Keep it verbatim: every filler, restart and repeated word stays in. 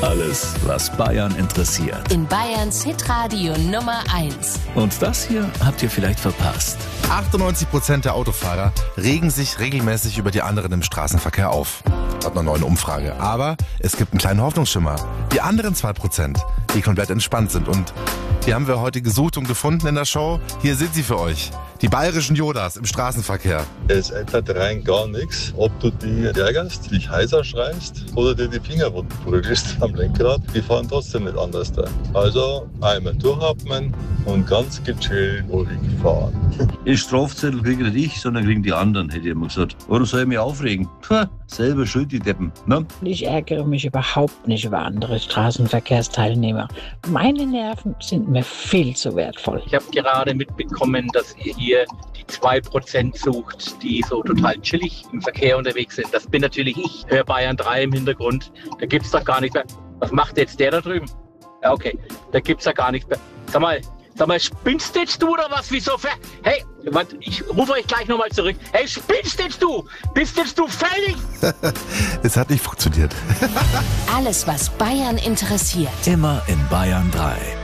Alles, was Bayern interessiert. In Bayerns Hitradio Nummer eins. Und das hier habt ihr vielleicht verpasst. achtundneunzig Prozent der Autofahrer regen sich regelmäßig über die anderen im Straßenverkehr auf. Laut einer neuen Umfrage. Aber es gibt einen kleinen Hoffnungsschimmer. Die anderen zwei Prozent, die komplett entspannt sind. Und die haben wir heute gesucht und gefunden in der Show. Hier sind sie für euch. Die bayerischen Yodas im Straßenverkehr. Es ändert rein gar nichts, ob du die ärgerst, dich heißer schreist oder dir die Finger wund prügelst am Lenkrad. Die fahren trotzdem nicht anders da. Also einmal durchatmen und ganz gechillt ruhig fahren. Den Strafzettel kriege nicht ich, sondern kriegen die anderen, hätte ich immer gesagt. Warum soll ich mich aufregen? Puh, selber schuld, die Deppen. Ne? Ich ärgere mich überhaupt nicht über andere Straßenverkehrsteilnehmer. Meine Nerven sind mir viel zu wertvoll. Ich habe gerade mitbekommen, dass ihr hier die zwei Prozent sucht, die so total chillig im Verkehr unterwegs sind. Das bin natürlich ich. Hör Bayern drei im Hintergrund. Da gibt's doch gar nichts mehr. Was macht jetzt der da drüben? Ja, okay. Da gibt's ja gar nichts mehr. Sag mal, sag mal, spinnst jetzt du oder was? Wieso? Ver hey, warte, ich rufe euch gleich nochmal zurück. Hey, spinnst jetzt du? Bist jetzt du fertig? Es hat nicht funktioniert. Alles, was Bayern interessiert. Immer in Bayern drei.